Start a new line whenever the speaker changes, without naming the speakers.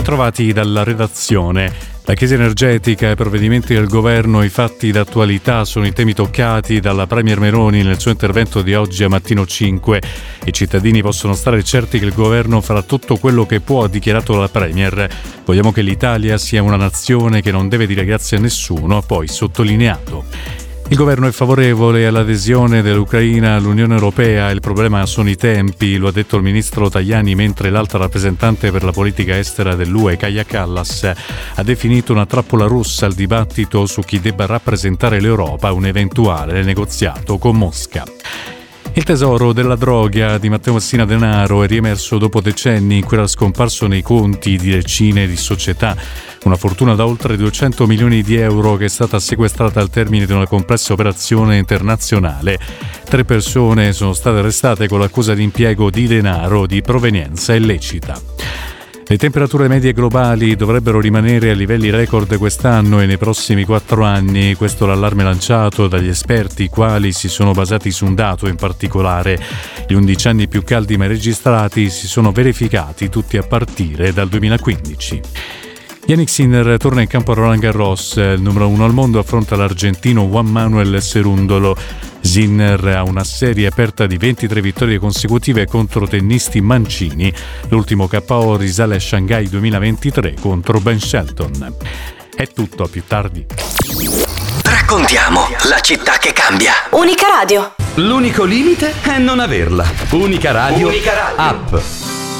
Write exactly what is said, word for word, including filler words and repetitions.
Bentrovati dalla redazione. La crisi energetica, i provvedimenti del governo, i fatti d'attualità sono i temi toccati dalla Premier Meloni nel suo intervento di oggi a Mattino cinque. I cittadini possono stare certi che il governo farà tutto quello che può, ha dichiarato la Premier. Vogliamo che l'Italia sia una nazione che non deve dire grazie a nessuno, ha poi sottolineato. Il governo è favorevole all'adesione dell'Ucraina all'Unione Europea, il problema sono i tempi, lo ha detto il ministro Tajani, mentre l'alta rappresentante per la politica estera dell'U E, Kaja Kallas, ha definito una trappola russa il dibattito su chi debba rappresentare l'Europa a un eventuale negoziato con Mosca. Il tesoro della droga di Matteo Messina Denaro è riemerso dopo decenni in cui era scomparso nei conti di decine di società. Una fortuna da oltre duecento milioni di euro che è stata sequestrata al termine di una complessa operazione internazionale. Tre persone sono state arrestate con l'accusa di impiego di denaro di provenienza illecita. Le temperature medie globali dovrebbero rimanere a livelli record quest'anno e nei prossimi quattro anni. Questo è l'allarme lanciato dagli esperti, i quali si sono basati su un dato in particolare. Gli undici anni più caldi mai registrati si sono verificati tutti a partire dal duemilaquindici. Yannick Sinner torna in campo a Roland Garros, il numero uno al mondo affronta l'argentino Juan Manuel Cerúndolo. Sinner ha una serie aperta di ventitré vittorie consecutive contro tennisti mancini. L'ultimo K O risale a Shanghai duemilaventitré contro Ben Shelton. È tutto, a più tardi.
Raccontiamo la città che cambia.
Unica Radio.
L'unico limite è non averla. Unica Radio,
Unica Radio.
app.